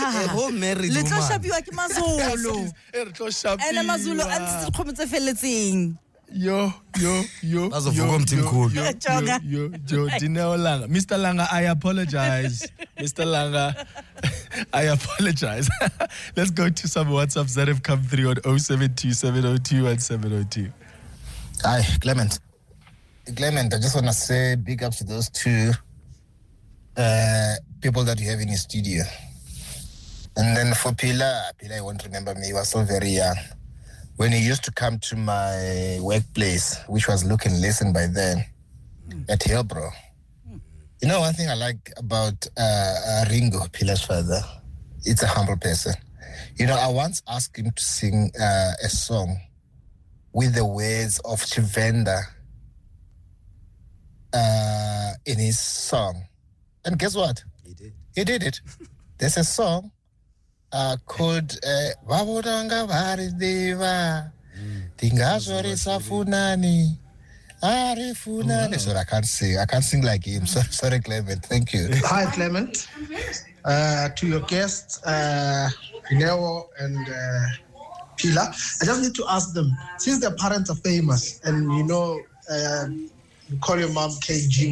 whole married Le tlo woman. shapiwa ke Mazulu. Ene Mazulu a ntse dikgomo tse felletseng. Yo, Dineo Langa. Mr. Langa, I apologize. Mr. Langa, I apologize. Let's go to some WhatsApps that have come through on 072 702 and 702. Hi, Clement. Clement, I just want to say big ups to those two people that you have in your studio. And then for Pilar, you won't remember me, he was so very young. When he used to come to my workplace, which was Look and Listen by then, at Hillbrow. You know, one thing I like about Ringo, Pilar's father, it's a humble person. You know, I once asked him to sing a song with the words of Chivenda in his song. And guess what? He did it. There's a song called Vavudanga Varideva Tingazori Safunani Arifunani. Sorry, I can't sing like him. Sorry, Clement. Thank you. Hi, Clement. To your guests, Pineo and Pilar, I just need to ask them, since their parents are famous and you know you call your mom KG,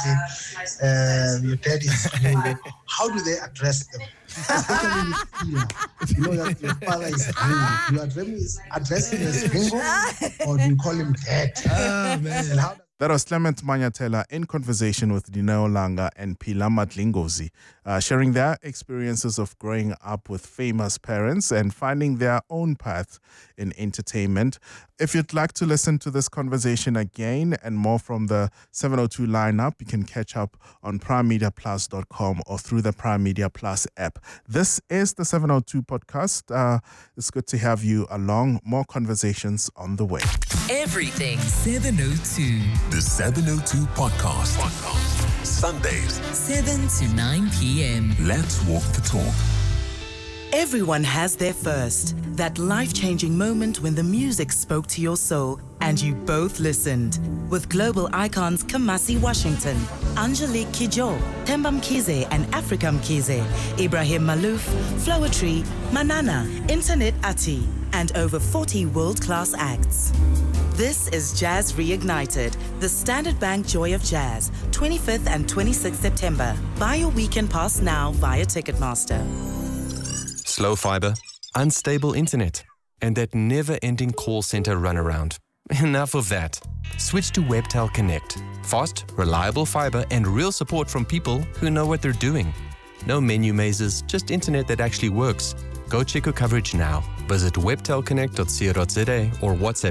your dad is Ringo, how do they address them? Especially with Pilar. You know that your father is Ringo. You addressing as Ringo, or do you call him Dad? Oh, man. And how That was Clement Manyatela in conversation with Dineo Langa and Pilar Madlingozi, sharing their experiences of growing up with famous parents and finding their own path in entertainment. If you'd like to listen to this conversation again and more from the 702 lineup, you can catch up on primemediaplus.com or through the Prime Media Plus app. This is the 702 podcast. It's good to have you along. More conversations on the way. Everything 702. The 702 Podcast. Sundays, 7 to 9 p.m. let's walk the talk. Everyone has their first, that life-changing moment when the music spoke to your soul and you both listened. With global icons Kamasi Washington, Angelique Kidjo, Themba Mkhize and Africa Mkhize, Ibrahim Malouf, Flowetry, Manana, Internet Ati, and over 40 world-class acts. This is Jazz Reignited, the Standard Bank Joy of Jazz, 25th and 26th September. Buy your weekend pass now via Ticketmaster. Slow fiber, unstable internet, and that never-ending call center runaround. Enough of that. Switch to Webtel Connect. Fast, reliable fiber, and real support from people who know what they're doing. No menu mazes, just internet that actually works. Go check your coverage now. Visit webtelconnect.co.za or WhatsApp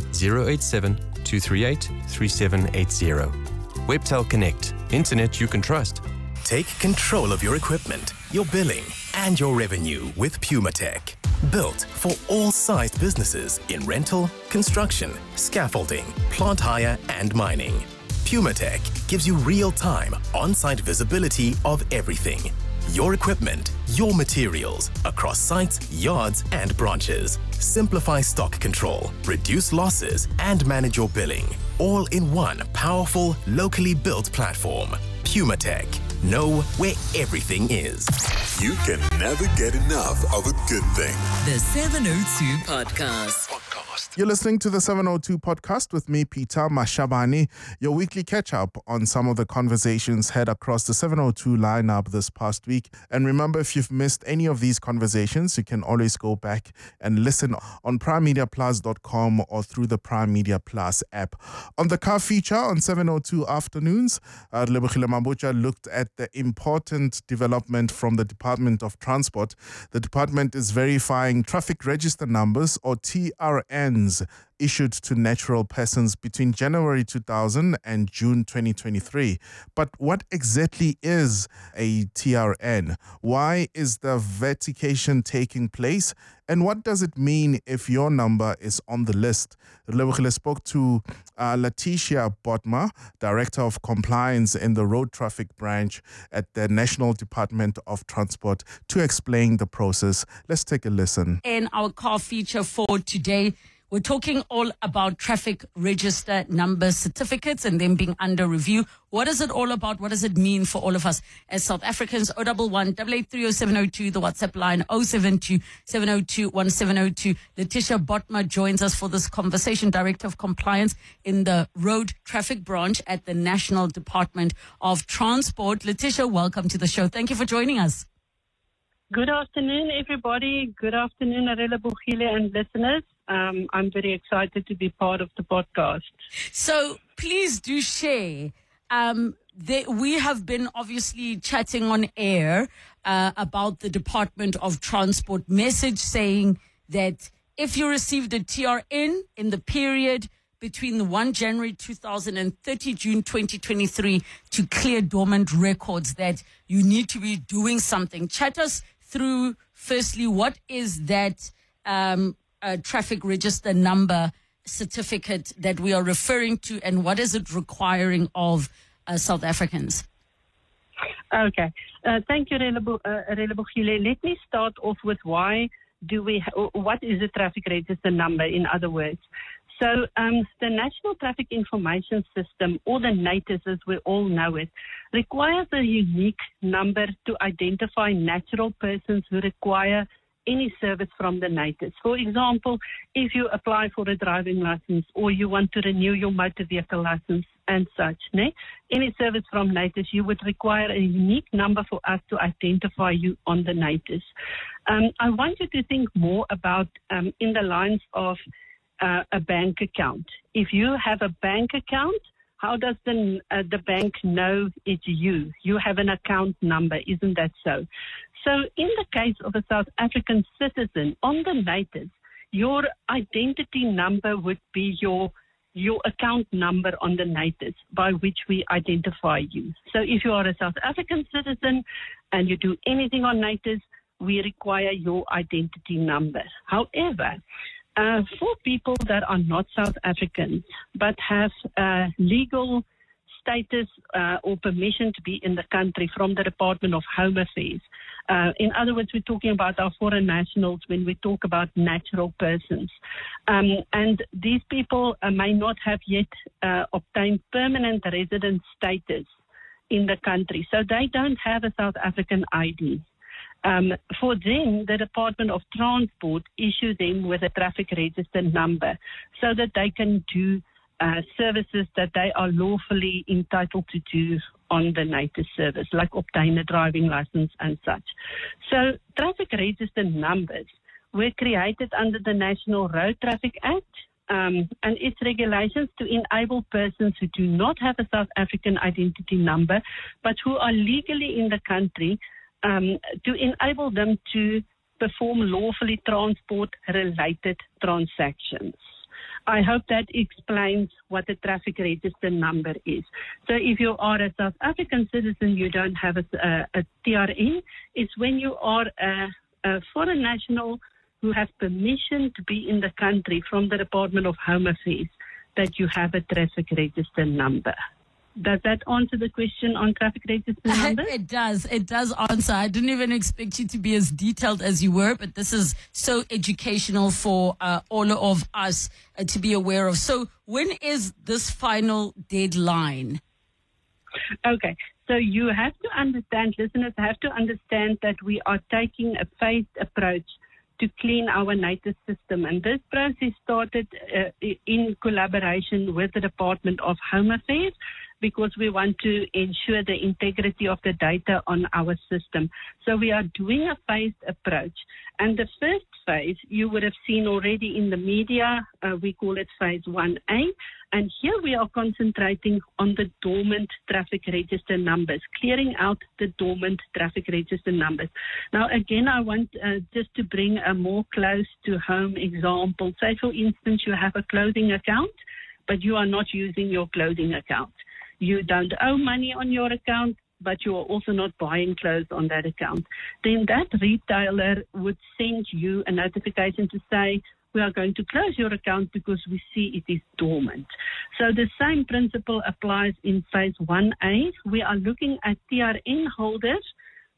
087-238-3780. Webtel Connect. Internet you can trust. Take control of your equipment, your billing, and your revenue with PumaTech. Built for all sized businesses in rental, construction, scaffolding, plant hire, and mining. PumaTech gives you real-time, on-site visibility of everything. Your equipment, your materials, across sites, yards, and branches. Simplify stock control, reduce losses, and manage your billing. All in one powerful, locally built platform. PumaTech. Know where everything is. You can never get enough of a good thing. The 702 Podcast. You're listening to the 702 Podcast with me, Peter Mashabani, your weekly catch-up on some of the conversations had across the 702 lineup this past week. And remember, if you've missed any of these conversations, you can always go back and listen on primemediaplus.com or through the Prime Media Plus app. On the car feature on 702 Afternoons, Lebohile Mabucha looked at the important development from the Department of Transport. The department is verifying traffic register numbers, or TRNs, issued to natural persons between January 2000 and June 2023. But what exactly is a TRN? Why is the verification taking place? And what does it mean if your number is on the list? Lebohile spoke to Letitia Botma, Director of Compliance in the Road Traffic Branch at the National Department of Transport, to explain the process. Let's take a listen. In our car feature for today, We're talking all about traffic register number certificates and them being under review. What is it all about? What does it mean for all of us as South Africans? 011-883-0702, the WhatsApp line 072-702-1702. Letitia Botma joins us for this conversation, Director of Compliance in the Road Traffic Branch at the National Department of Transport. Letitia, welcome to the show. Thank you for joining us. Good afternoon, everybody. Good afternoon, Arela Bugile and listeners. I'm very excited to be part of the podcast. So please do share. We have been obviously chatting on air about the Department of Transport message saying that if you received a TRN in the period between the 1 January 2000 and 30 June 2023 to clear dormant records, that you need to be doing something. Chat us through, firstly, what is that traffic register number certificate that we are referring to, and what is it requiring of South Africans? Okay. Thank you, Arela Bugile. Let me start off with what is a traffic register number, in other words. So the National Traffic Information System, or the NATIS as we all know it, requires a unique number to identify natural persons who require any service from the NATIS. For example, if you apply for a driving license or you want to renew your motor vehicle license and such, any service from NATIS, you would require a unique number for us to identify you on the NATIS. I want you to think more about in the lines of a bank account. If you have a bank account, how does the bank know it's you? You have an account number, isn't that so? So in the case of a South African citizen, on the NATIS, your identity number would be your account number on the NATIS by which we identify you. So if you are a South African citizen and you do anything on NATIS, we require your identity number. However, for people that are not South Africans but have legal status or permission to be in the country from the Department of Home Affairs, in other words, we're talking about our foreign nationals when we talk about natural persons. And these people may not have yet obtained permanent resident status in the country, so they don't have a South African ID. For them, the Department of Transport issues them with a traffic register number so that they can do services that they are lawfully entitled to do on the NATIS service, like obtain a driving license and such. So traffic register numbers were created under the National Road Traffic Act and its regulations to enable persons who do not have a South African identity number but who are legally in the country to enable them to perform lawfully transport-related transactions. I hope that explains what a traffic register number is. So if you are a South African citizen, you don't have a TRN. It's when you are a foreign national who has permission to be in the country from the Department of Home Affairs that you have a traffic register number. Does that answer the question on traffic register number? It does. It does answer. I didn't even expect you to be as detailed as you were, but this is so educational for all of us to be aware of. So when is this final deadline? Okay. So you have to understand, listeners have to understand that we are taking a phased approach to clean our NATIS system. And this process started in collaboration with the Department of Home Affairs, because we want to ensure the integrity of the data on our system. So we are doing a phased approach. And the first phase, you would have seen already in the media, we call it phase 1A. And here we are concentrating on the dormant traffic register numbers, clearing out the dormant traffic register numbers. Now, again, I want just to bring a more close to home example. Say, for instance, you have a clothing account, but you are not using your clothing account. You don't owe money on your account, but you are also not buying clothes on that account. Then that retailer would send you a notification to say, we are going to close your account because we see it is dormant. So the same principle applies in phase 1A. We are looking at TRN holders who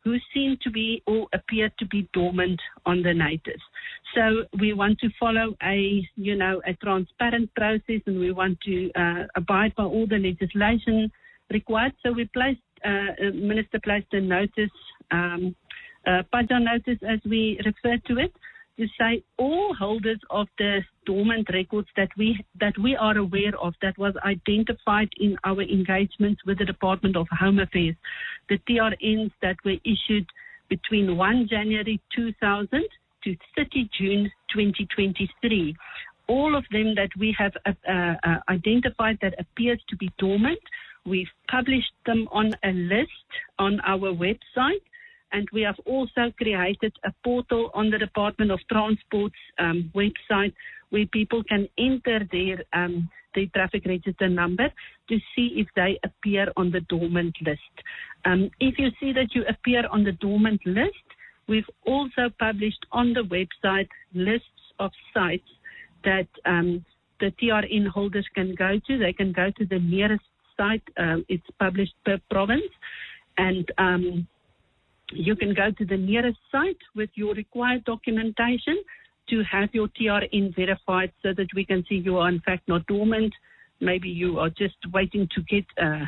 who seem to be or appear to be dormant on the notice. So we want to follow a transparent process, and we want to abide by all the legislation required. So we Minister placed a notice, Paja notice as we refer to it, to say all holders of the dormant records that we are aware of, that was identified in our engagements with the Department of Home Affairs, the TRNs that were issued between 1 January 2000 to 30 June 2023. All of them that we have identified that appears to be dormant, we've published them on a list on our website. And we have also created a portal on the Department of Transport's website where people can enter their traffic register number to see if they appear on the dormant list. If you see that you appear on the dormant list, we've also published on the website lists of sites that the TRN holders can go to. They can go to the nearest site. It's published per province. And you can go to the nearest site with your required documentation to have your TRN verified so that we can see you are in fact not dormant. Maybe you are just waiting to get,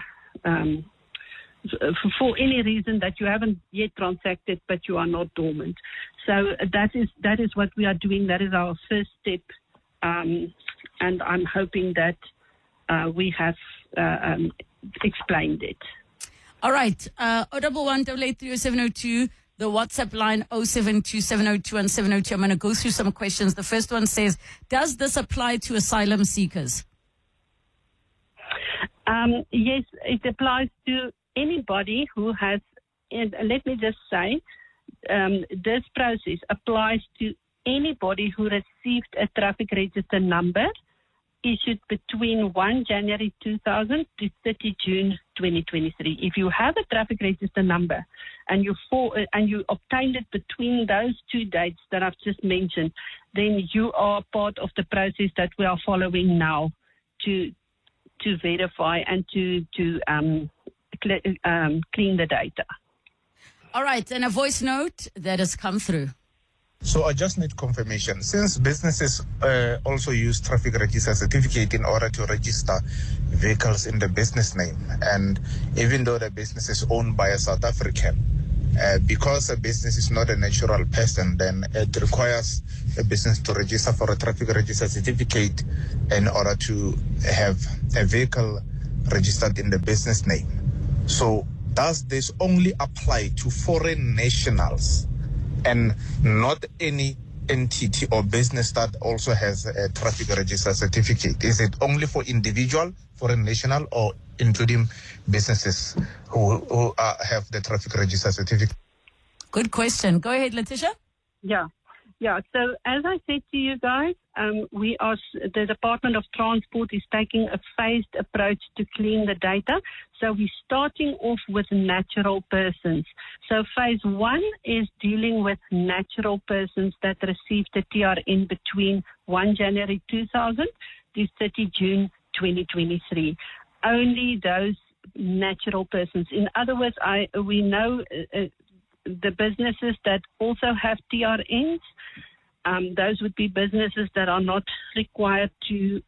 for any reason that you haven't yet transacted, but you are not dormant. So that is what we are doing. That is our first step. And I'm hoping that we have explained it. All right. 011-883-0702, the WhatsApp line 072-702-1702. I'm going to go through some questions. The first one says, does this apply to asylum seekers? Yes, it applies to anybody who has, and let me just say, this process applies to anybody who received a traffic register number issued between 1 January 2000 to 30 June 2023. If you have a traffic register number and you obtained it between those two dates that I've just mentioned, then you are part of the process that we are following now to verify and to clean the data. All right, and a voice note that has come through. So I just need confirmation. Since businesses also use traffic register certificate in order to register vehicles in the business name, and even though the business is owned by a South African, because a business is not a natural person, then it requires a business to register for a traffic register certificate in order to have a vehicle registered in the business name. So does this only apply to foreign nationals and not any entity or business that also has a traffic register certificate? Is it only for individual, foreign national, or including businesses who have the traffic register certificate? Good question. Go ahead, Letitia. Yeah. So as I said to you guys, the Department of Transport is taking a phased approach to clean the data. So we're starting off with natural persons. So phase 1 is dealing with natural persons that received the TRN between 1 January 2000 to 30 June 2023. Only those natural persons. In other words, we know the businesses that also have TRNs, those would be businesses that are not required to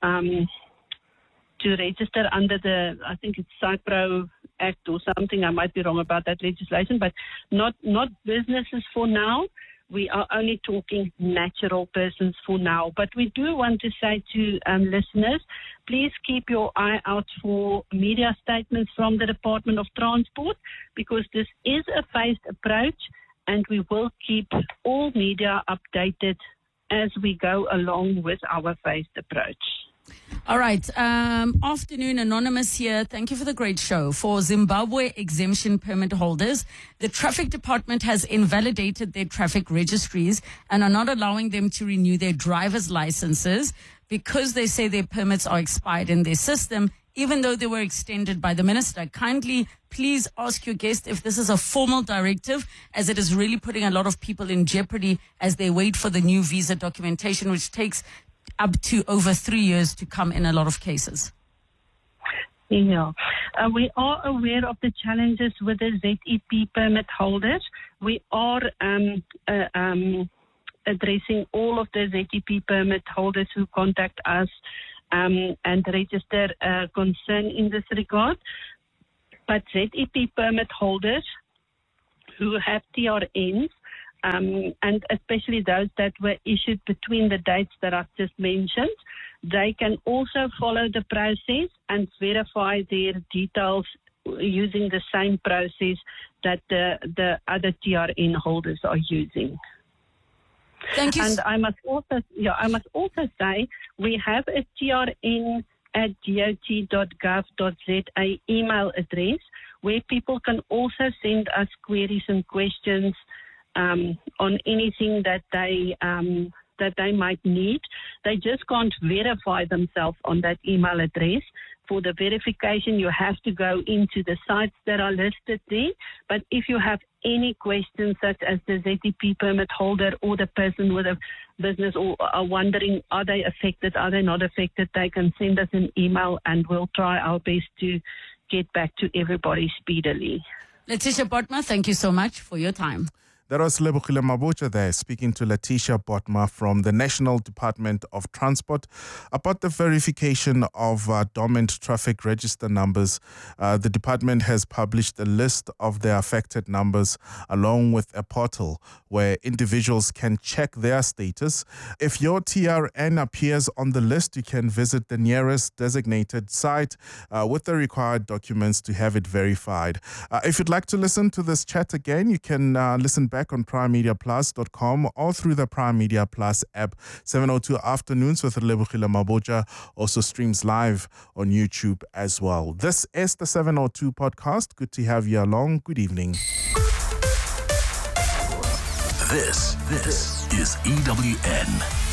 register under the, I think it's CyPro Act or something. I might be wrong about that legislation, but not businesses for now. We are only talking natural persons for now. But we do want to say to listeners, please keep your eye out for media statements from the Department of Transport, because this is a phased approach, and we will keep all media updated as we go along with our phased approach. All right. Afternoon, Anonymous here. Thank you for the great show. For Zimbabwe exemption permit holders, the traffic department has invalidated their traffic registries and are not allowing them to renew their driver's licenses because they say their permits are expired in their system, even though they were extended by the minister. Kindly, please ask your guest if this is a formal directive, as it is really putting a lot of people in jeopardy as they wait for the new visa documentation, which takes up to over 3 years to come in a lot of cases. Yeah, we are aware of the challenges with the ZEP permit holders. We are addressing all of the ZEP permit holders who contact us and register concern in this regard. But ZEP permit holders who have TRNs, and especially those that were issued between the dates that I've just mentioned, they can also follow the process and verify their details using the same process that the other TRN holders are using. Thank you. And I must also say we have a trn@dot.gov.za email address where people can also send us queries and questions on anything that they might need. They just can't verify themselves on that email address. For the verification, you have to go into the sites that are listed there. But if you have any questions, such as the ZEP permit holder or the person with a business, or are wondering, are they affected, are they not affected, they can send us an email and we'll try our best to get back to everybody speedily. Letitia Botma, thank you so much for your time. That was Lebohile Mabotja there, speaking to Letitia Botma from the National Department of Transport about the verification of dormant traffic register numbers. The department has published a list of the affected numbers along with a portal where individuals can check their status. If your TRN appears on the list, you can visit the nearest designated site with the required documents to have it verified. If you'd like to listen to this chat again, you can listen back on primemediaplus.com or through the Prime Media Plus app. 7:02 afternoons with Lebohile Mabotja also streams live on YouTube as well. This is the 7:02 podcast. Good to have you along. Good evening. This is EWN.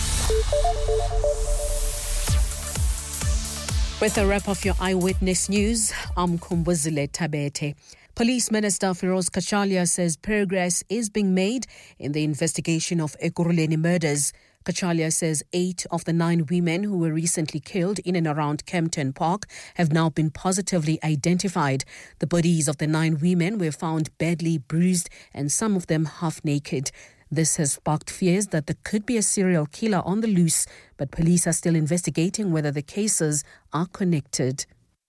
With a wrap of your Eyewitness News, I'm Kumbuzile Tabete. Police Minister Feroz Kachalia says progress is being made in the investigation of Ekurhuleni murders. Kachalia says 8 of the 9 women who were recently killed in and around Kempton Park have now been positively identified. The bodies of the 9 women were found badly bruised and some of them half naked. This has sparked fears that there could be a serial killer on the loose, but police are still investigating whether the cases are connected.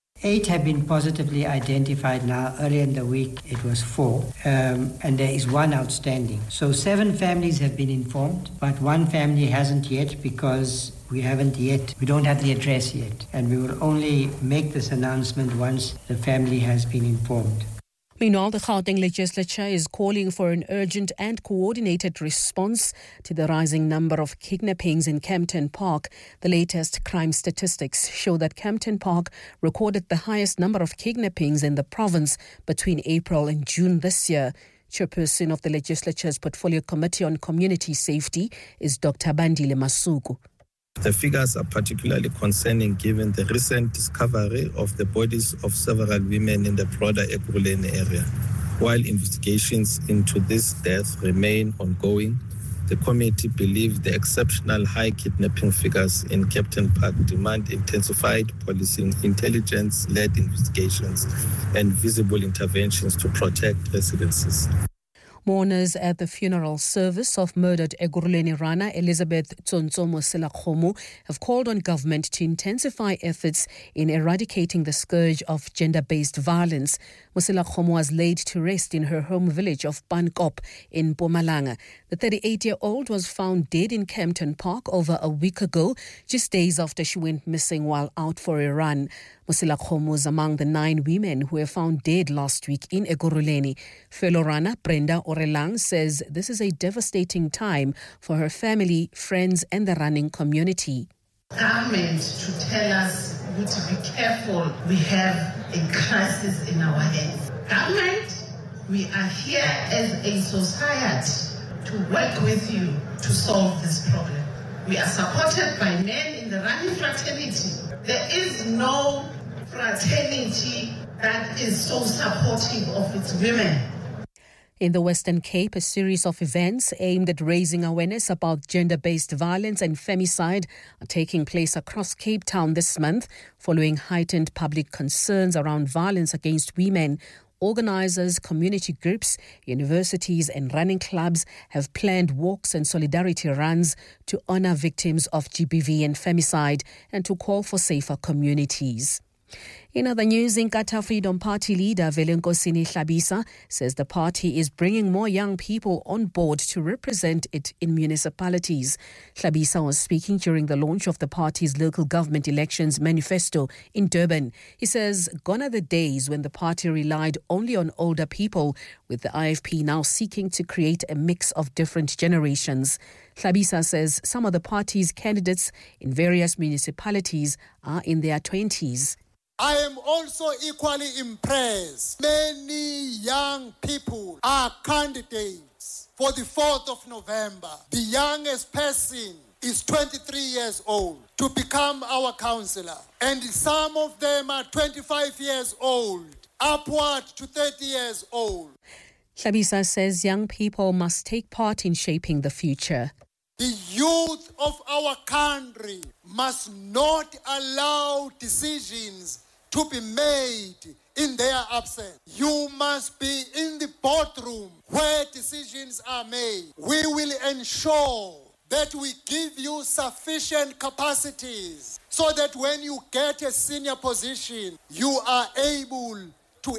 8 have been positively identified now. Earlier in the week, it was 4, and there is 1 outstanding. So 7 families have been informed, but 1 family hasn't yet because we don't have the address yet. And we will only make this announcement once the family has been informed. Meanwhile, the Gauteng legislature is calling for an urgent and coordinated response to the rising number of kidnappings in Kempton Park. The latest crime statistics show that Kempton Park recorded the highest number of kidnappings in the province between April and June this year. Chairperson of the legislature's Portfolio Committee on Community Safety is Dr. Bandile Masuku. The figures are particularly concerning given the recent discovery of the bodies of several women in the broader Ekurhuleni area. While investigations into this death remain ongoing, the committee believes the exceptional high kidnapping figures in Kempton Park demand intensified policing, intelligence-led investigations, and visible interventions to protect residences. Mourners at the funeral service of murdered Ekurhuleni Rana Elizabeth Tsonso Moselakgomo have called on government to intensify efforts in eradicating the scourge of gender-based violence. Moselakgomo was laid to rest in her home village of Pankop in Mpumalanga. The 38-year-old was found dead in Kempton Park over a week ago, just days after she went missing while out for a run. Moselakgomo was among the 9 women who were found dead last week in Ekurhuleni. Fellow Rana Brenda Orelang says this is a devastating time for her family, friends and the running community. Government to tell us to be careful. We have a crisis in our hands. Government, we are here as a society to work with you to solve this problem. We are supported by men in the running fraternity. There is no fraternity that is so supportive of its women. In the Western Cape, a series of events aimed at raising awareness about gender-based violence and femicide are taking place across Cape Town this month, following heightened public concerns around violence against women. Organisers, community groups, universities and running clubs have planned walks and solidarity runs to honour victims of GBV and femicide and to call for safer communities. In other news, Inkatha Freedom Party leader Velenkosini Hlabisa says the party is bringing more young people on board to represent it in municipalities. Hlabisa was speaking during the launch of the party's local government elections manifesto in Durban. He says gone are the days when the party relied only on older people, with the IFP now seeking to create a mix of different generations. Hlabisa says some of the party's candidates in various municipalities are in their 20s. I am also equally impressed. Many young people are candidates for the 4th of November. The youngest person is 23 years old to become our councillor. And some of them are 25 years old, upward to 30 years old. Hlabisa says young people must take part in shaping the future. The youth of our country must not allow decisions to be made in their absence. You must be in the boardroom where decisions are made. We will ensure that we give you sufficient capacities so that when you get a senior position, you are able to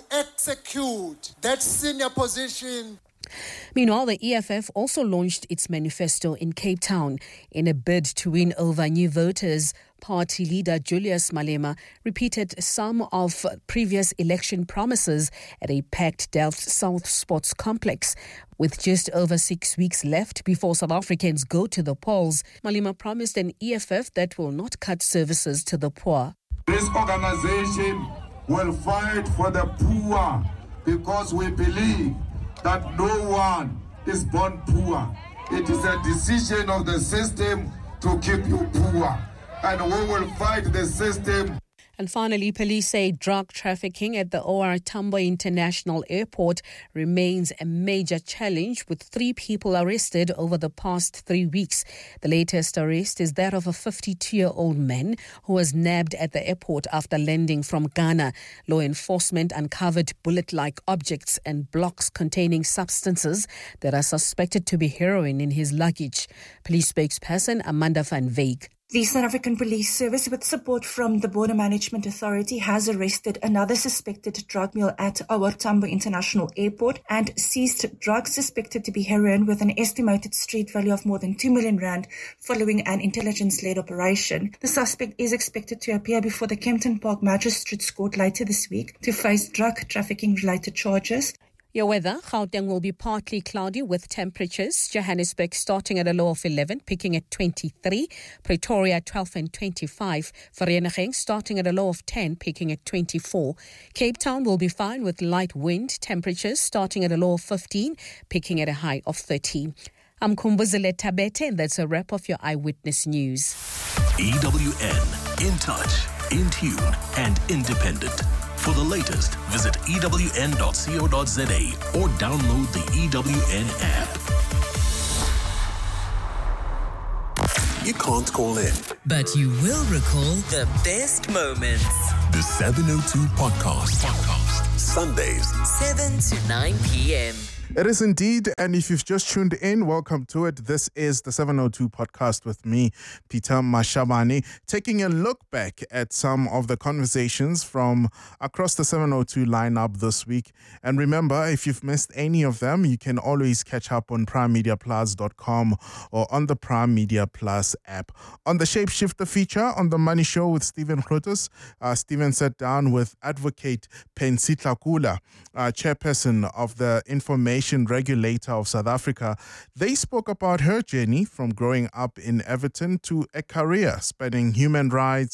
execute that senior position. Meanwhile, the EFF also launched its manifesto in Cape Town in a bid to win over new voters. Party leader Julius Malema repeated some of previous election promises at a packed Delft South Sports Complex. With just over 6 weeks left before South Africans go to the polls, Malema promised an EFF that will not cut services to the poor. This organization will fight for the poor because we believe that no one is born poor. It is a decision of the system to keep you poor. And we will fight the system. And finally, police say drug trafficking at the OR Tambo International Airport remains a major challenge, with 3 people arrested over the past 3 weeks. The latest arrest is that of a 52-year-old man who was nabbed at the airport after landing from Ghana. Law enforcement uncovered bullet-like objects and blocks containing substances that are suspected to be heroin in his luggage. Police spokesperson Amanda van Wyk. The South African Police Service, with support from the Border Management Authority, has arrested another suspected drug mule at OR Tambo International Airport and seized drugs suspected to be heroin with an estimated street value of more than 2 million rand following an intelligence-led operation. The suspect is expected to appear before the Kempton Park Magistrates Court later this week to face drug trafficking-related charges. Your weather, Gauteng will be partly cloudy with temperatures. Johannesburg starting at a low of 11, peaking at 23. Pretoria 12 and 25. Vereeniging starting at a low of 10, peaking at 24. Cape Town will be fine with light wind. Temperatures starting at a low of 15, peaking at a high of 30. I'm Kumbuzile Tabete, and that's a wrap of your Eyewitness News. EWN, in touch, in tune and independent. For the latest, visit ewn.co.za or download the EWN app. You can't call in, but you will recall the best moments. The 702 Podcast. Sundays, 7 to 9 p.m. It is indeed, and if you've just tuned in, welcome to it. This is the 702 Podcast with me, Peter Mashabane, taking a look back at some of the conversations from across the 702 lineup this week. And remember, if you've missed any of them, you can always catch up on primemediaplus.com or on the Prime Media Plus app. On the Shapeshifter feature on The Money Show with Stephen Grootes, Stephen sat down with Advocate Pensitla Kula, chairperson of the Information Regulator of South Africa. They spoke about her journey from growing up in Everton to a career spanning human rights,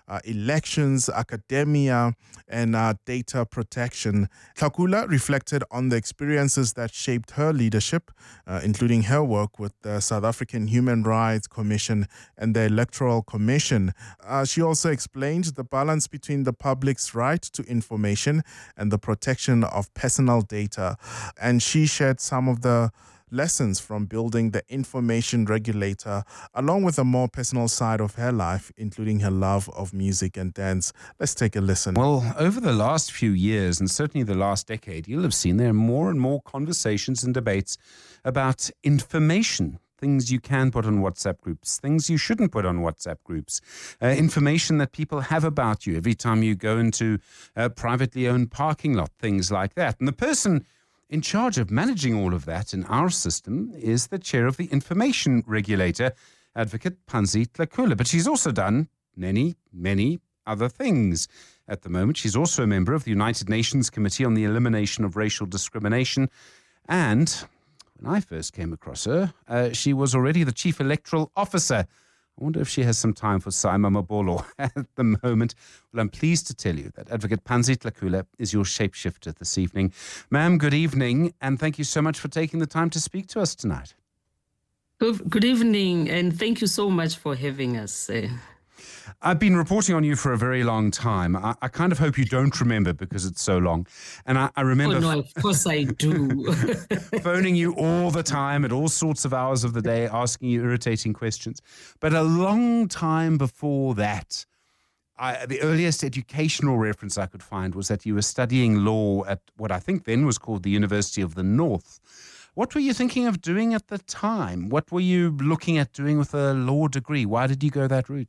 elections, academia, and data protection. Tlhakula reflected on the experiences that shaped her leadership, including her work with the South African Human Rights Commission and the Electoral Commission. She also explained the balance between the public's right to information and the protection of personal data. And she shared some of the lessons from building the information regulator, along with a more personal side of her life, including her love of music and dance. Let's take a listen. Well, over the last few years, and certainly the last decade, you'll have seen there are more and more conversations and debates about information. Things you can put on WhatsApp groups, things you shouldn't put on WhatsApp groups, information that people have about you every time you go into a privately owned parking lot, things like that. And the person in charge of managing all of that in our system is the chair of the information regulator, Advocate Phansi Tlhakula. But she's also done many, many other things. At the moment, she's also a member of the United Nations Committee on the Elimination of Racial Discrimination. And when I first came across her, she was already the chief electoral officer. I wonder if she has some time for Saima Mabolo at the moment. Well, I'm pleased to tell you that Advocate Phansi Tlhakula is your shapeshifter this evening. Ma'am, good evening, and thank you so much for taking the time to speak to us tonight. Good evening, and thank you so much for having us. I've been reporting on you for a very long time. I kind of hope you don't remember because it's so long. And I remember... Oh, no, of course I do. phoning you all the time at all sorts of hours of the day, asking you irritating questions. But a long time before that, the earliest educational reference I could find was that you were studying law at what I think then was called the University of the North. What were you thinking of doing at the time? What were you looking at doing with a law degree? Why did you go that route?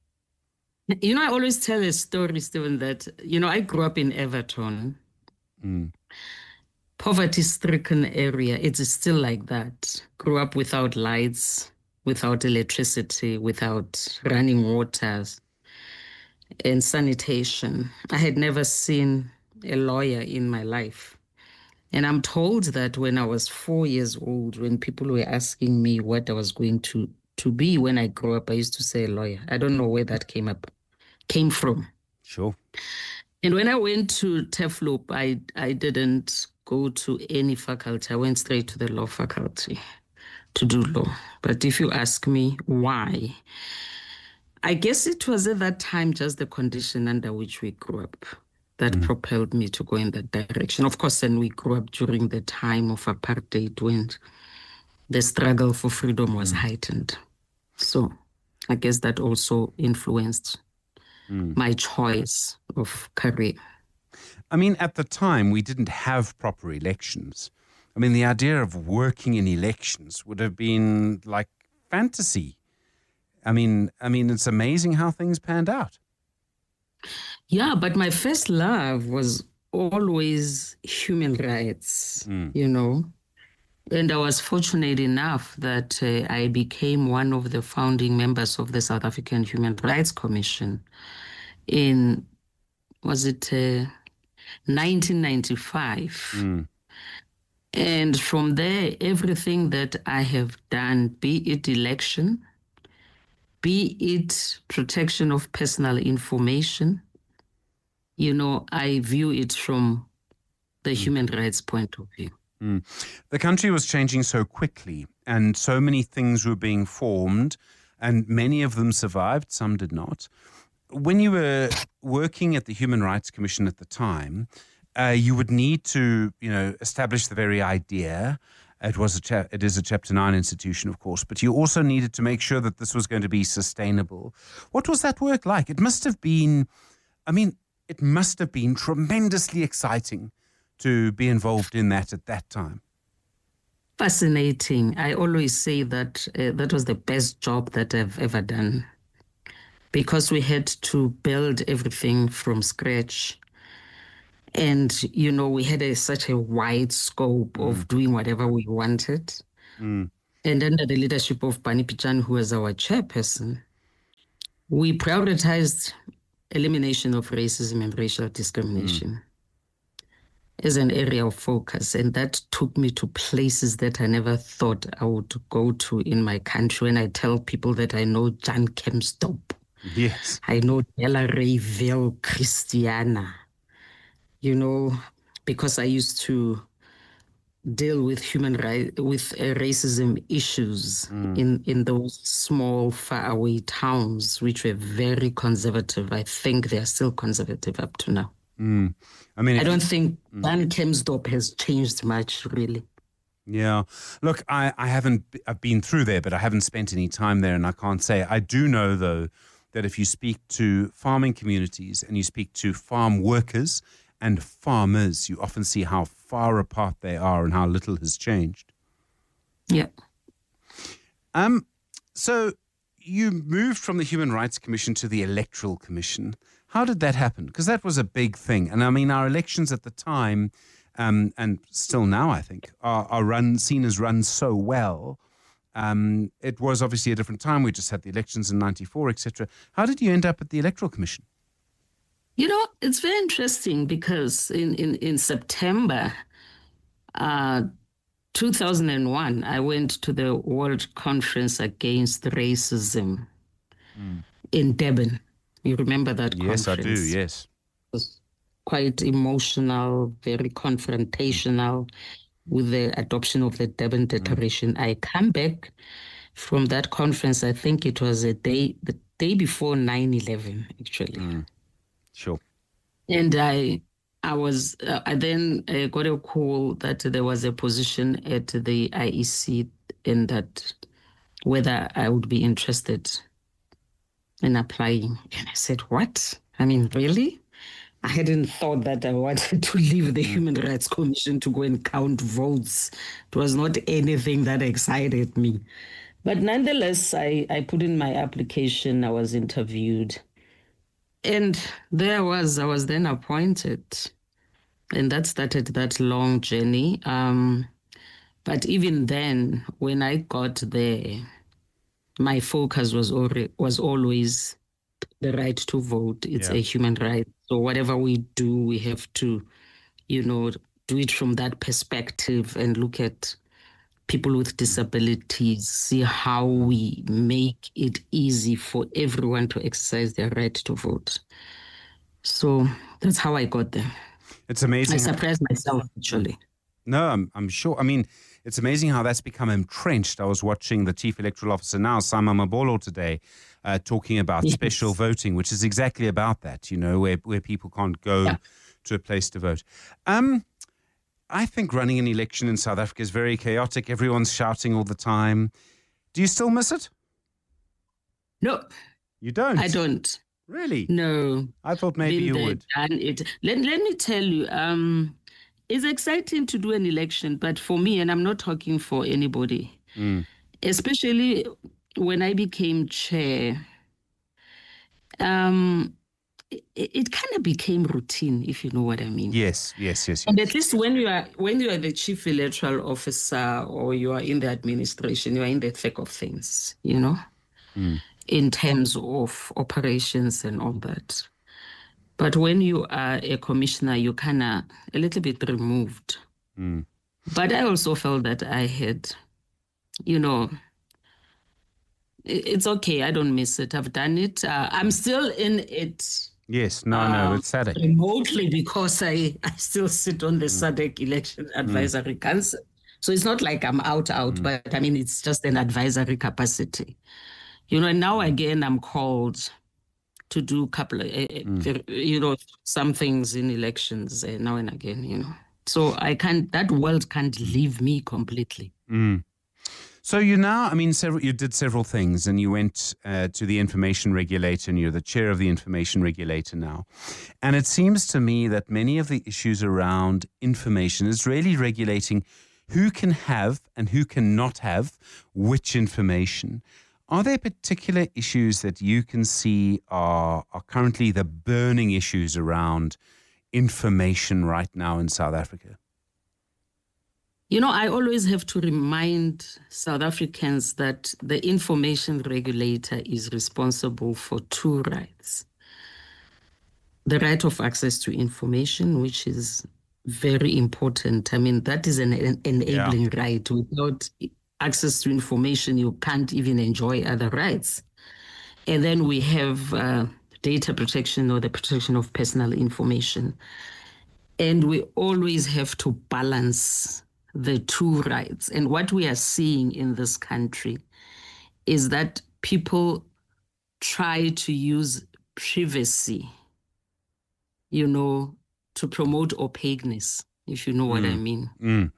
You know, I always tell a story, Stephen, that, I grew up in Everton. Poverty-stricken area. It's still like that. Grew up without lights, without electricity, without running waters and sanitation. I had never seen a lawyer in my life. And I'm told that when I was 4 years old, when people were asking me what I was going to be when I grew up, I used to say a lawyer. I don't know where that came from. Sure. And when I went to TEFLOP, I didn't go to any faculty. I went straight to the law faculty to do law. But if you ask me why, I guess it was at that time just the condition under which we grew up that propelled me to go in that direction. Of course, then we grew up during the time of apartheid when the struggle for freedom was heightened. So I guess that also influenced my choice of career. I mean, at the time, we didn't have proper elections. I mean, the idea of working in elections would have been like fantasy. I mean, it's amazing how things panned out. Yeah, but my first love was always human rights, And I was fortunate enough that I became one of the founding members of the South African Human Rights Commission in, 1995. And from there, everything that I have done, be it election, be it protection of personal information, I view it from the human rights point of view. The country was changing so quickly and so many things were being formed and many of them survived, some did not. When you were working at the Human Rights Commission at the time, you would need to, establish the very idea. It is a Chapter 9 institution, of course, but you also needed to make sure that this was going to be sustainable. What was that work like? It must have been tremendously exciting to be involved in that at that time. Fascinating. I always say that that was the best job that I've ever done because we had to build everything from scratch. And, we had such a wide scope of doing whatever we wanted. And under the leadership of Pani Pichane, who was our chairperson, we prioritized elimination of racism and racial discrimination as an area of focus. And that took me to places that I never thought I would go to in my country. When I tell people that I know Jan Kempsdorp, Yes. I know Della Rayville Christiana, because I used to deal with racism issues in those small, faraway towns, which were very conservative. I think they are still conservative up to now. I mean, I don't think Van Kempsdorp has changed much, really. Yeah. Look, I've been through there, but I haven't spent any time there, and I can't say. I do know, though, that if you speak to farming communities and you speak to farm workers and farmers, you often see how far apart they are and how little has changed. Yeah. So you moved from the Human Rights Commission to the Electoral Commission. How did that happen? Because that was a big thing. And I mean, our elections at the time, and still now, I think, are seen as run so well. It was obviously a different time. We just had the elections in 94, etc. How did you end up at the Electoral Commission? It's very interesting because in September 2001, I went to the World Conference Against Racism in Durban. You remember that conference? Yes, I do, yes. It was quite emotional, very confrontational with the adoption of the Durban Declaration. I come back from that conference, I think it was the day before 9/11, actually. Sure. And I then got a call that there was a position at the IEC and that whether I would be interested in applying. And I said, what? I mean, really? I hadn't thought that I wanted to leave the Human Rights Commission to go and count votes. It was not anything that excited me. But nonetheless, I put in my application, I was interviewed. And there I was then appointed. And that started that long journey. But even then, when I got there, my focus was always the right to vote. It's a human right. So whatever we do, we have to, do it from that perspective and look at people with disabilities, see how we make it easy for everyone to exercise their right to vote. So that's how I got there. It's amazing. I surprised myself, actually. No, I'm sure. I mean, it's amazing how that's become entrenched. I was watching the Chief Electoral Officer now, Simon Mabolo, today, talking about special voting, which is exactly about that, where people can't go to a place to vote. I think running an election in South Africa is very chaotic. Everyone's shouting all the time. Do you still miss it? No. You don't? I don't. Really? No. I thought maybe you would. Let me tell you, it's exciting to do an election, but for me, and I'm not talking for anybody, especially when I became chair, it kind of became routine, if you know what I mean. Yes. And at least when you are the chief electoral officer or you are in the administration, you are in the thick of things, in terms of operations and all that. But when you are a commissioner, you're kind of a little bit removed. But I also felt that I had, it's okay. I don't miss it. I've done it. I'm still in it. Yes, no, it's SADC. Remotely, because I still sit on the SADC Election Advisory Council. So it's not like I'm out, but I mean, it's just an advisory capacity. And now again, I'm called to do a couple of, some things in elections now and again, So that world can't leave me completely. So you did several things, and you went to the information regulator, and you're the chair of the information regulator now. And it seems to me that many of the issues around information is really regulating who can have and who cannot have which information. Are there particular issues that you can see are currently the burning issues around information right now in South Africa? I always have to remind South Africans that the information regulator is responsible for two rights. The right of access to information, which is very important. I mean, that is an enabling right. Without access to information, you can't even enjoy other rights. And then we have data protection, or the protection of personal information. And we always have to balance the two rights. And what we are seeing in this country is that people try to use privacy, to promote opaqueness, if you know what I mean.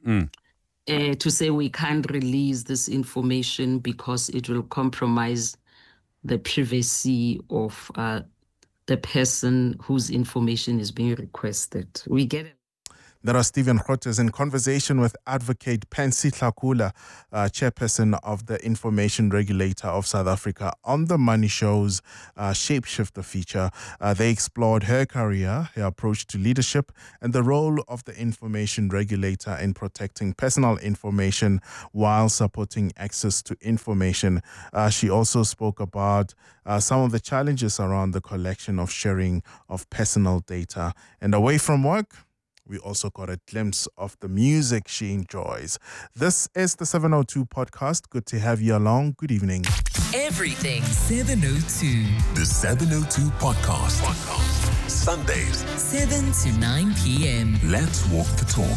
To say we can't release this information because it will compromise the privacy of the person whose information is being requested. We get it. There are Stephen Grootes in conversation with Advocate Pansy Tlakula, chairperson of the Information Regulator of South Africa, on the Money Show's Shapeshifter feature. They explored her career, her approach to leadership, and the role of the Information Regulator in protecting personal information while supporting access to information. She also spoke about some of the challenges around the collection of sharing of personal data. And away from work, we also got a glimpse of the music she enjoys. This is the 702 podcast. Good to have you along. Good evening. Everything 702. The 702 podcast. Sundays, 7 to 9 p.m. Let's walk the talk.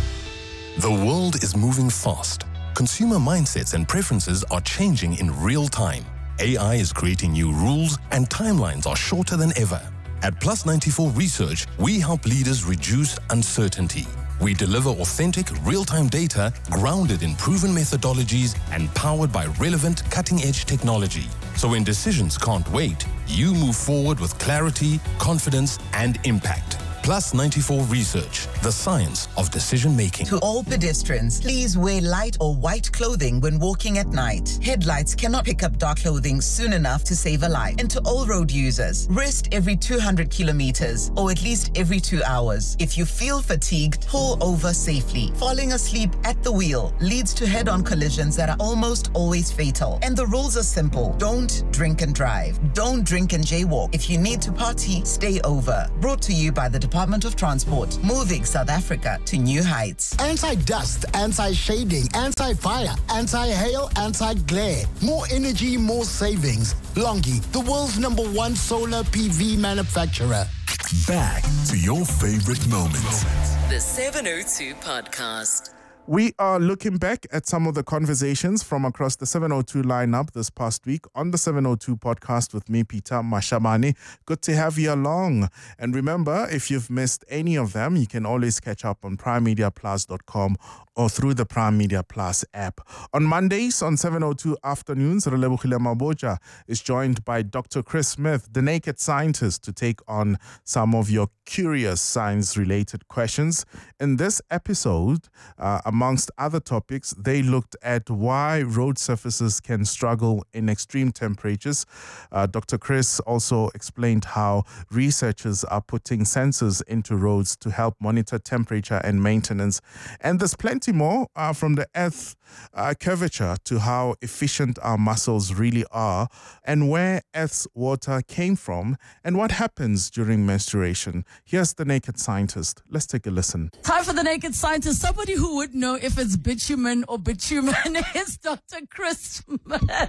The world is moving fast. Consumer mindsets and preferences are changing in real time. AI is creating new rules, and timelines are shorter than ever. At Plus 94 Research, we help leaders reduce uncertainty. We deliver authentic, real-time data grounded in proven methodologies and powered by relevant, cutting-edge technology. So when decisions can't wait, you move forward with clarity, confidence, and impact. Plus 94 Research, the science of decision-making. To all pedestrians, please wear light or white clothing when walking at night. Headlights cannot pick up dark clothing soon enough to save a life. And to all road users, rest every 200 kilometers or at least every 2 hours. If you feel fatigued, pull over safely. Falling asleep at the wheel leads to head-on collisions that are almost always fatal. And the rules are simple. Don't drink and drive. Don't drink and jaywalk. If you need to party, stay over. Brought to you by the Department of Transport, moving South Africa to new heights. Anti-dust, anti-shading, anti-fire, anti-hail, anti-glare. More energy, more savings. Longi, the world's #1 solar PV manufacturer. Back to your favorite moments. The 702 podcast. We are looking back at some of the conversations from across the 702 lineup this past week on the 702 podcast with me, Peter Mashabane. Good to have you along. And remember, if you've missed any of them, you can always catch up on primemediaplus.com or through the Prime Media Plus app. On Mondays on 702 afternoons, Relebogile Maboja is joined by Dr. Chris Smith, the naked scientist, to take on some of your curious science-related questions. In this episode, amongst other topics, they looked at why road surfaces can struggle in extreme temperatures. Dr. Chris also explained how researchers are putting sensors into roads to help monitor temperature and maintenance. And there's plenty more from the Earth curvature to how efficient our muscles really are, and where Earth's water came from, and what happens during menstruation. Here's the naked scientist. Let's take a listen. Time for the naked scientist. Somebody who would know if it's bitumen or bitumen is Dr. Chris Smith.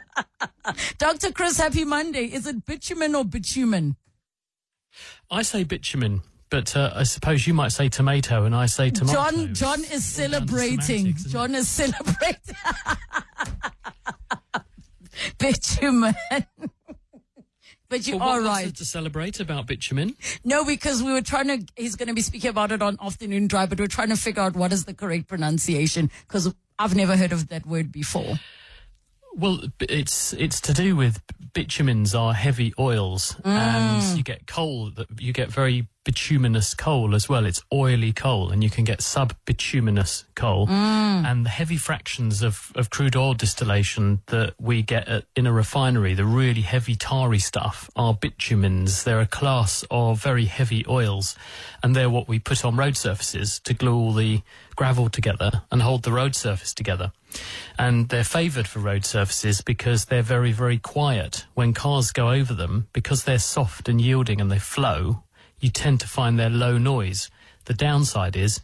Dr. Chris, happy Monday. Is it bitumen or bitumen? I say bitumen, but I suppose you might say tomato, and I say tomato. John is celebrating. John is celebrating. Bitumen. But you are right. What's to celebrate about bitumen? No, because we were he's going to be speaking about it on Afternoon Drive, but we're trying to figure out what is the correct pronunciation, because I've never heard of that word before. Well, it's to do with bitumens are heavy oils, and you get coal, you get very bituminous coal as well. It's oily coal, and you can get sub-bituminous coal. And the heavy fractions of crude oil distillation that we get in a refinery, the really heavy tarry stuff, are bitumens. They're a class of very heavy oils, and they're what we put on road surfaces to glue all the gravel together and hold the road surface together. And they're favoured for road surfaces because they're very, very quiet. When cars go over them, because they're soft and yielding and they flow, you tend to find they're low noise. The downside is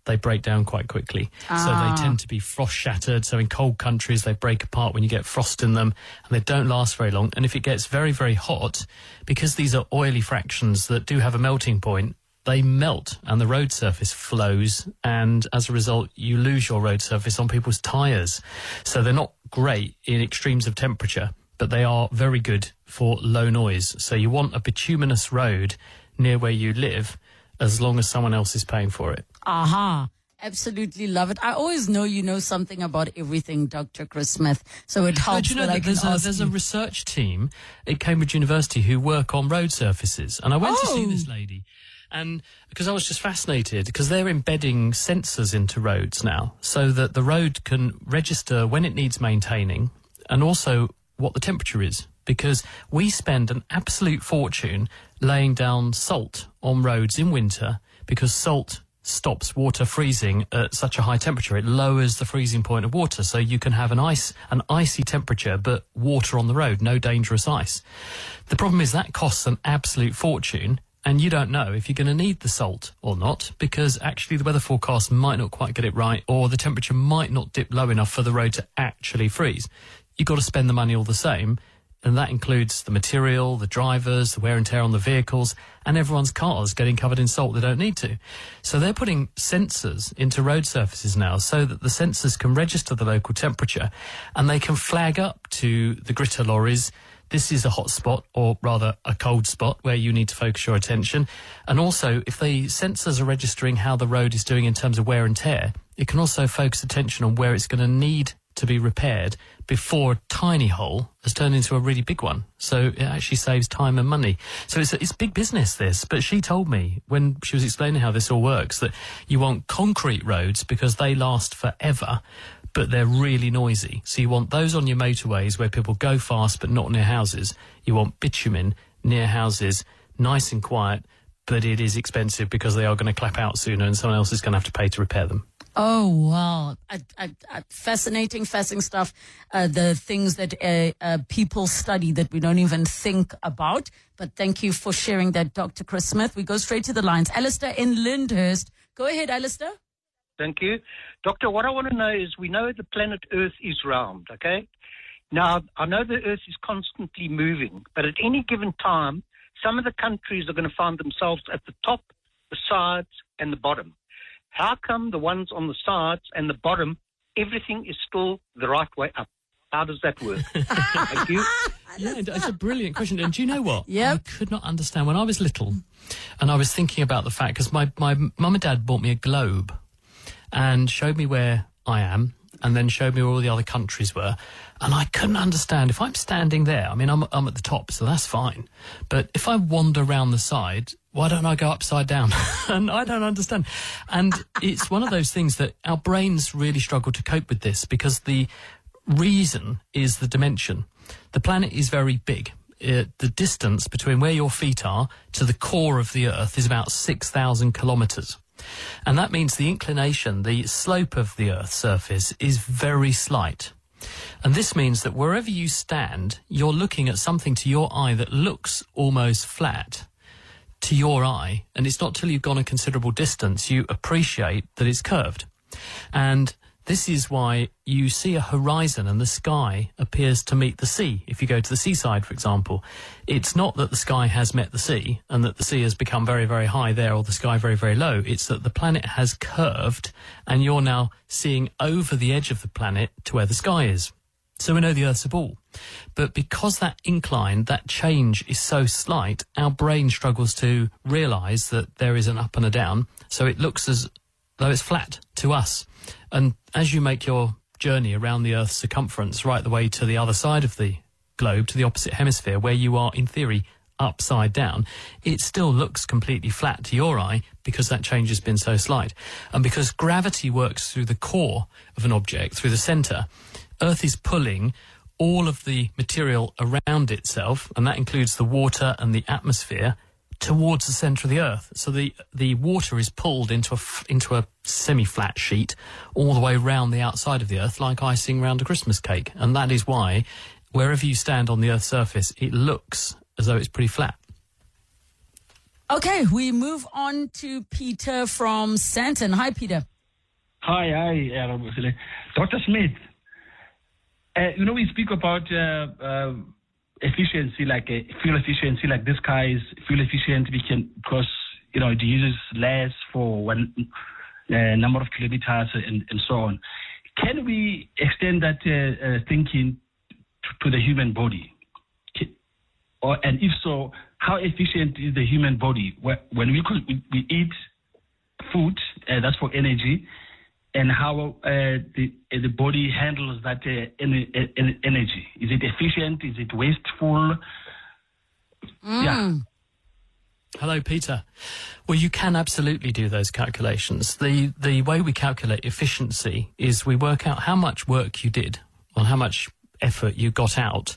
they break down quite quickly. So they tend to be frost shattered. So in cold countries, they break apart when you get frost in them, and they don't last very long. And if it gets very, very hot, because these are oily fractions that do have a melting point, they melt and the road surface flows, and as a result, you lose your road surface on people's tyres. So they're not great in extremes of temperature, but they are very good for low noise. So you want a bituminous road near where you live, as long as someone else is paying for it. Aha. Absolutely love it. I always know you know something about everything, Dr. Chris Smith, so it helps. But you know that there's a research team at Cambridge University who work on road surfaces, and I went to see this lady, and because I was just fascinated, because they're embedding sensors into roads now, so that the road can register when it needs maintaining, and also what the temperature is. Because we spend an absolute fortune laying down salt on roads in winter, because salt stops water freezing at such a high temperature. It lowers the freezing point of water, so you can have an icy temperature, but water on the road, no dangerous ice. The problem is that costs an absolute fortune, and you don't know if you're going to need the salt or not, because actually the weather forecast might not quite get it right, or the temperature might not dip low enough for the road to actually freeze. You've got to spend the money all the same. And that includes the material, the drivers, the wear and tear on the vehicles, and everyone's cars getting covered in salt they don't need to. So they're putting sensors into road surfaces now, so that the sensors can register the local temperature, and they can flag up to the gritter lorries, this is a hot spot, or rather a cold spot, where you need to focus your attention. And also, if the sensors are registering how the road is doing in terms of wear and tear, it can also focus attention on where it's going to need to be repaired before a tiny hole has turned into a really big one. So it actually saves time and money. So it's big business, this. But she told me, when she was explaining how this all works, that you want concrete roads because they last forever, but they're really noisy. So you want those on your motorways where people go fast but not near houses. You want bitumen near houses, nice and quiet, but it is expensive because they are going to clap out sooner and someone else is going to have to pay to repair them. Oh, wow. Fascinating stuff. The things that people study that we don't even think about. But thank you for sharing that, Dr. Chris Smith. We go straight to the lines. Alistair in Lyndhurst. Go ahead, Alistair. Thank you. Doctor, what I want to know is, we know the planet Earth is round, okay? Now, I know the Earth is constantly moving, but at any given time, some of the countries are going to find themselves at the top, the sides, and the bottom. How come the ones on the sides and the bottom, everything is still the right way up? How does that work? Thank you. Yeah, it's a brilliant question. And do you know what? Yep. I could not understand when I was little, and I was thinking about the fact, because my mum and dad bought me a globe and showed me where I am, and then showed me where all the other countries were. And I couldn't understand, if I'm standing there, I mean, I'm at the top, so that's fine. But if I wander around the side, why don't I go upside down? And I don't understand. And it's one of those things that our brains really struggle to cope with this, because the reason is the dimension. The planet is very big. The distance between where your feet are to the core of the Earth is about 6,000 kilometres. And that means the inclination, the slope of the Earth's surface is very slight. And this means that wherever you stand, you're looking at something to your eye that looks almost flat to your eye. And it's not till you've gone a considerable distance you appreciate that it's curved. And this is why you see a horizon and the sky appears to meet the sea. If you go to the seaside, for example, it's not that the sky has met the sea and that the sea has become very, very high there, or the sky very, very low. It's that the planet has curved and you're now seeing over the edge of the planet to where the sky is. So we know the Earth's a ball. But because that incline, that change is so slight, our brain struggles to realise that there is an up and a down. So it looks as though it's flat to us. And as you make your journey around the Earth's circumference right the way to the other side of the globe, to the opposite hemisphere, where you are, in theory, upside down, it still looks completely flat to your eye because that change has been so slight. And because gravity works through the core of an object, through the centre, Earth is pulling all of the material around itself, and that includes the water and the atmosphere, towards the centre of the Earth. So the water is pulled into a semi-flat sheet all the way around the outside of the Earth, like icing around a Christmas cake. And that is why, wherever you stand on the Earth's surface, it looks as though it's pretty flat. Okay, we move on to Peter from Sandton. Hi, Peter. Hi, Dr. Smith. We speak about efficiency, like fuel efficiency, like this car is fuel efficient because it uses less for one number of kilometers and so on. Can we extend that thinking to the human body? And if so, how efficient is the human body when we eat food, that's for energy, and how the body handles that energy? Is it efficient? Is it wasteful? Yeah. Hello, Peter. Well, you can absolutely do those calculations. The way we calculate efficiency is we work out how much work you did or how much effort you got out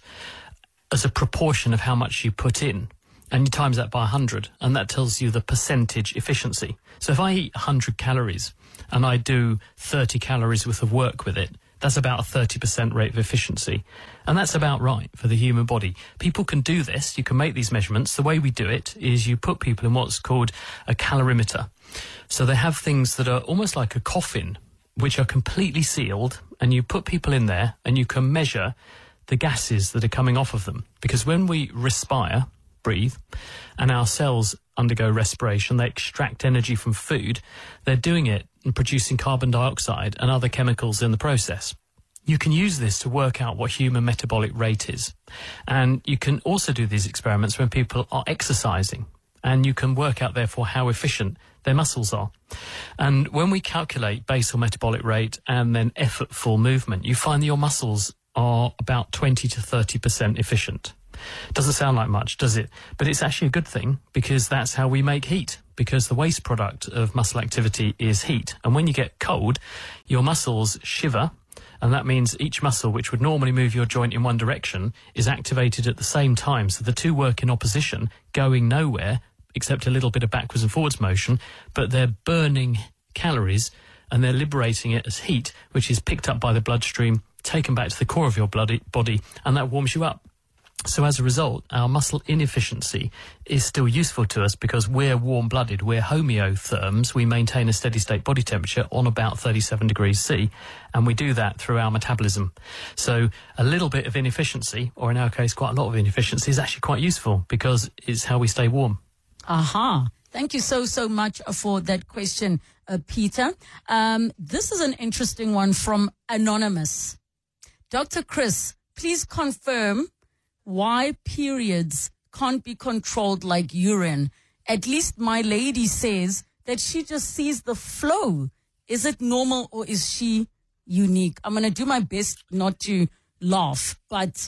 as a proportion of how much you put in. And you times that by 100, and that tells you the percentage efficiency. So if I eat 100 calories and I do 30 calories worth of work with it, that's about a 30% rate of efficiency. And that's about right for the human body. People can do this. You can make these measurements. The way we do it is you put people in what's called a calorimeter. So they have things that are almost like a coffin, which are completely sealed, and you put people in there and you can measure the gases that are coming off of them. Because when we respire, breathe, and our cells undergo respiration, they extract energy from food, they're doing it and producing carbon dioxide and other chemicals in the process. You can use this to work out what human metabolic rate is. And you can also do these experiments when people are exercising, and you can work out, therefore, how efficient their muscles are. And when we calculate basal metabolic rate and then effortful movement, you find that your muscles are about 20 to 30% efficient. Doesn't sound like much, does it? But it's actually a good thing, because that's how we make heat, because the waste product of muscle activity is heat. And when you get cold, your muscles shiver, and that means each muscle, which would normally move your joint in one direction, is activated at the same time. So the two work in opposition, going nowhere, except a little bit of backwards and forwards motion, but they're burning calories and they're liberating it as heat, which is picked up by the bloodstream, taken back to the core of your body, and that warms you up. So as a result, our muscle inefficiency is still useful to us because we're warm-blooded, we're homeotherms, we maintain a steady-state body temperature on about 37 degrees C, and we do that through our metabolism. So a little bit of inefficiency, or in our case quite a lot of inefficiency, is actually quite useful because it's how we stay warm. Aha. Thank you so much for that question, Peter. This is an interesting one from Anonymous. Dr. Chris, please confirm why periods can't be controlled like urine. At least my lady says that she just sees the flow. Is it normal or is she unique? I'm going to do my best not to laugh, but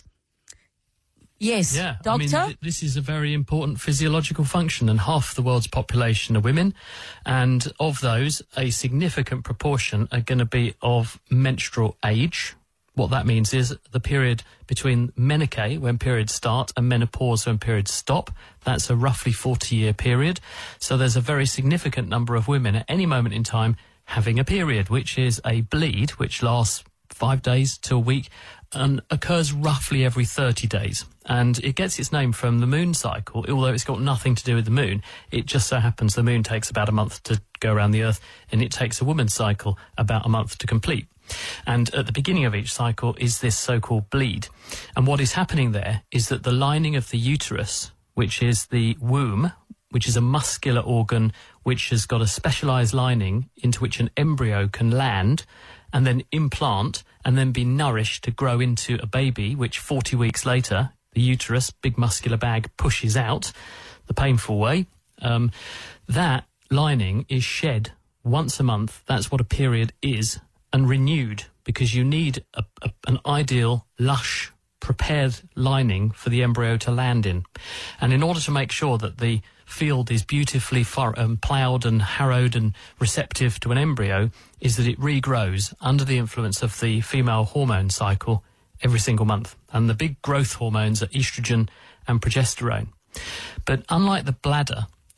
yes, yeah, doctor? I mean, this is a very important physiological function, and half the world's population are women, and of those, a significant proportion are going to be of menstrual age. What that means is the period between menarche, when periods start, and menopause, when periods stop. That's a roughly 40-year period. So there's a very significant number of women at any moment in time having a period, which is a bleed, which lasts 5 days to a week and occurs roughly every 30 days. And it gets its name from the moon cycle, although it's got nothing to do with the moon. It just so happens the moon takes about a month to go around the Earth, and it takes a woman's cycle about a month to complete. And at the beginning of each cycle is this so-called bleed. And what is happening there is that the lining of the uterus, which is the womb, which is a muscular organ which has got a specialised lining into which an embryo can land and then implant and then be nourished to grow into a baby, which 40 weeks later, the uterus, big muscular bag, pushes out the painful way. That lining is shed once a month. That's what a period is. And renewed, because you need an ideal, lush, prepared lining for the embryo to land in. And in order to make sure that the field is beautifully ploughed and harrowed and receptive to an embryo, is that it regrows under the influence of the female hormone cycle every single month. And the big growth hormones are estrogen and progesterone. But unlike the bladder,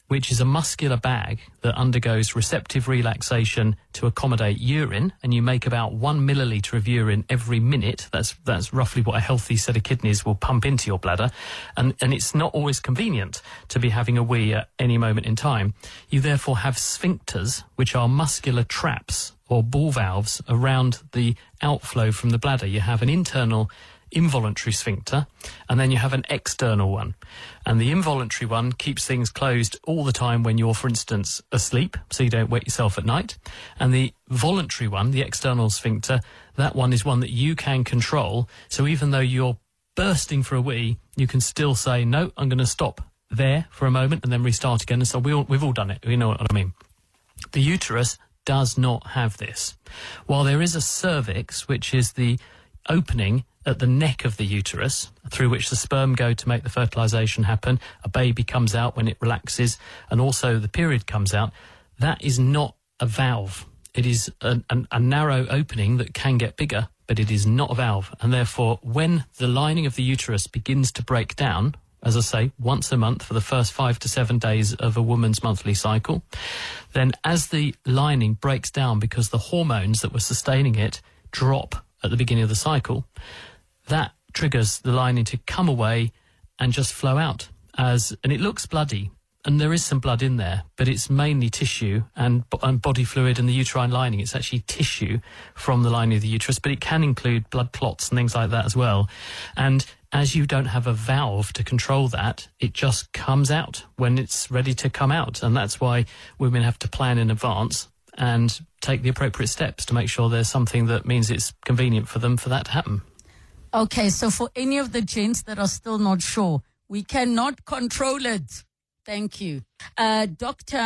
which is a muscular bag that undergoes receptive relaxation to accommodate urine, and you make about 1 milliliter of urine every minute. That's roughly what a healthy set of kidneys will pump into your bladder, and it's not always convenient to be having a wee at any moment in time. You therefore have sphincters, which are muscular traps or ball valves around the outflow from the bladder. You have an internal involuntary sphincter, and then you have an external one. And the involuntary one keeps things closed all the time when you're, for instance, asleep, so you don't wake yourself at night. And the voluntary one, the external sphincter, that one is one that you can control. So even though you're bursting for a wee, you can still say, no, I'm going to stop there for a moment and then restart again. And so we've all done it. You know what I mean? The uterus does not have this. While there is a cervix, which is the opening at the neck of the uterus through which the sperm go to make the fertilization happen, a baby comes out when it relaxes, and also the period comes out, that is not a valve. It is a narrow opening that can get bigger, but it is not a valve. And therefore, when the lining of the uterus begins to break down, as I say, once a month for the first 5 to 7 days of a woman's monthly cycle, then as the lining breaks down because the hormones that were sustaining it drop at the beginning of the cycle, that triggers the lining to come away and just flow out. And it looks bloody, and there is some blood in there, but it's mainly tissue and body fluid and the uterine lining. It's actually tissue from the lining of the uterus, but it can include blood clots and things like that as well. And as you don't have a valve to control that, it just comes out when it's ready to come out. And that's why women have to plan in advance and take the appropriate steps to make sure there's something that means it's convenient for them for that to happen. Okay, so for any of the gents that are still not sure, we cannot control it. Thank you. Doctor,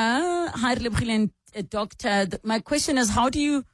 my question is, how do you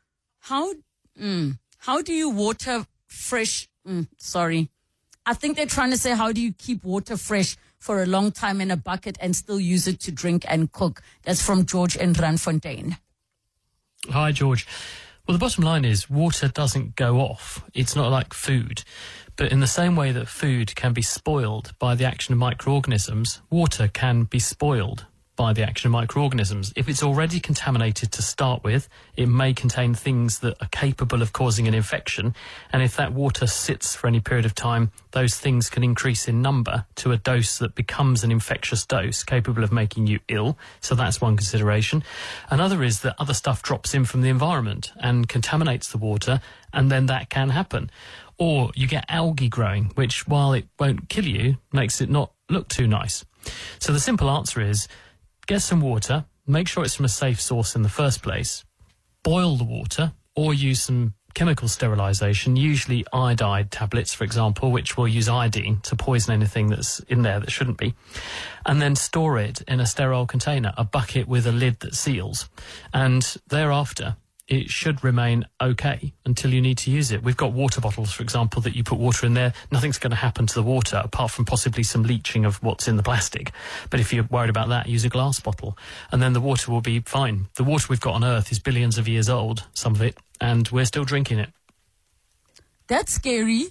water fresh? Sorry. I think they're trying to say, how do you keep water fresh for a long time in a bucket and still use it to drink and cook? That's from George in Randfontein. Hi, George. Well, the bottom line is water doesn't go off. It's not like food. But in the same way that food can be spoiled by the action of microorganisms, water can be spoiled by the action of microorganisms. If it's already contaminated to start with, it may contain things that are capable of causing an infection. And if that water sits for any period of time, those things can increase in number to a dose that becomes an infectious dose capable of making you ill. So that's one consideration. Another is that other stuff drops in from the environment and contaminates the water, and then that can happen. Or you get algae growing, which, while it won't kill you, makes it not look too nice. So the simple answer is, get some water, make sure it's from a safe source in the first place, boil the water, or use some chemical sterilisation, usually iodide tablets, for example, which will use iodine to poison anything that's in there that shouldn't be, and then store it in a sterile container, a bucket with a lid that seals. And thereafter, it should remain okay until you need to use it. We've got water bottles, for example, that you put water in there. Nothing's going to happen to the water apart from possibly some leaching of what's in the plastic. But if you're worried about that, use a glass bottle, and then the water will be fine. The water we've got on Earth is billions of years old, some of it, and we're still drinking it. That's scary.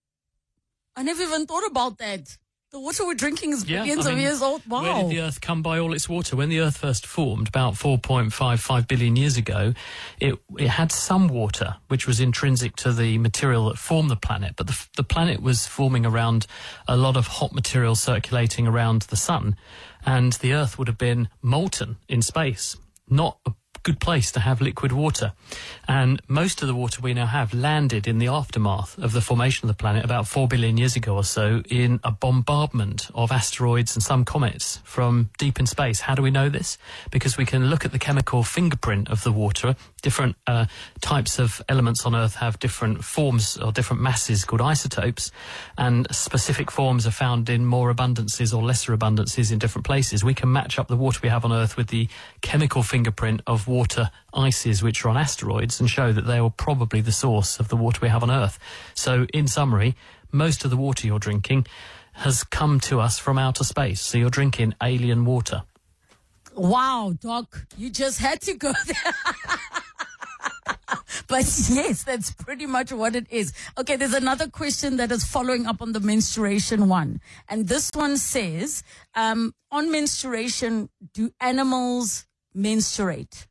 I never even thought about that. The water we're drinking is billions of years old. Wow. Where did the Earth come by all its water? When the Earth first formed, about 4.55 billion years ago, it had some water, which was intrinsic to the material that formed the planet. But the planet was forming around a lot of hot material circulating around the sun. And the Earth would have been molten in space, not a good place to have liquid water. And most of the water we now have landed in the aftermath of the formation of the planet about 4 billion years ago or so in a bombardment of asteroids and some comets from deep in space. How do we know this? Because we can look at the chemical fingerprint of the water. Different types of elements on Earth have different forms or different masses called isotopes, and specific forms are found in more abundances or lesser abundances in different places. We can match up the water we have on Earth with the chemical fingerprint of water ices which are on asteroids and show that they are probably the source of the water we have on Earth. So in summary, most of the water you're drinking has come to us from outer space. So you're drinking alien water. Wow, Doc, you just had to go there. But yes, that's pretty much what it is. Okay, there's another question that is following up on the menstruation one. And this one says, on menstruation, do animals menstruate?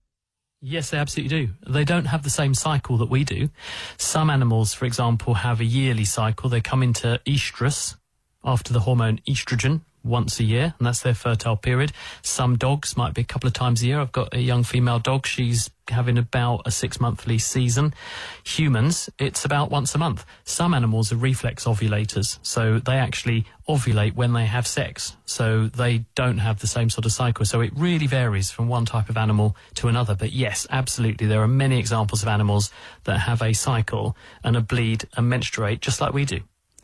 Yes, they absolutely do. They don't have the same cycle that we do. Some animals, for example, have a yearly cycle. They come into estrus after the hormone estrogen once a year, and that's their fertile period. Some dogs might be a couple of times a year. I've got a young female dog. She's having about a 6-monthly season. Humans, it's about once a month. Some animals are reflex ovulators, so they actually ovulate when they have sex. So they don't have the same sort of cycle. So it really varies from one type of animal to another. But yes, absolutely, there are many examples of animals that have a cycle and a bleed and menstruate just like we do.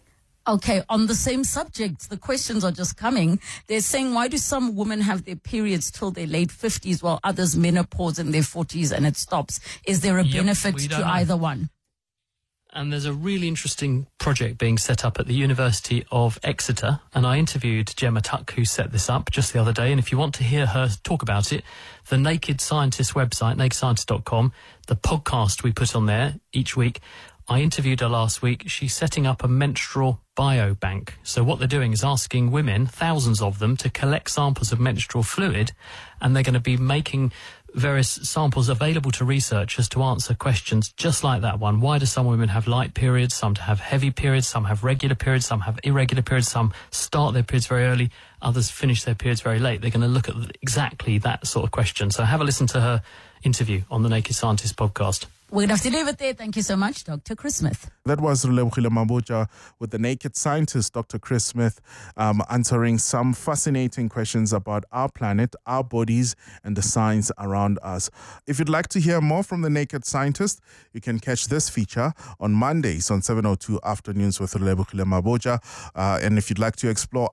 Okay, on the same subject, the questions are just coming. They're saying, why do some women have their periods till their late 50s while others menopause in their 40s and it stops? Is there a benefit to either one? And there's a really interesting project being set up at the University of Exeter. And I interviewed Gemma Tuck, who set this up just the other day. And if you want to hear her talk about it, the Naked Scientist website, nakedscientist.com, the podcast we put on there each week, I interviewed her last week. She's setting up a menstrual biobank. So what they're doing is asking women, thousands of them, to collect samples of menstrual fluid, and they're going to be making various samples available to researchers to answer questions just like that one. Why do some women have light periods, some have heavy periods, some have regular periods, some have irregular periods, some start their periods very early, others finish their periods very late? They're going to look at exactly that sort of question. So have a listen to her interview on the Naked Scientist podcast. We're going to have to leave it there. Thank you so much, Dr. Chris Smith. That was Relebogile Mabotja with the Naked Scientist, Dr. Chris Smith, answering some fascinating questions about our planet, our bodies, and the science around us. If you'd like to hear more from the Naked Scientist, you can catch this feature on Mondays on 7:02 afternoons with Relebogile Mabotja. And if you'd like to explore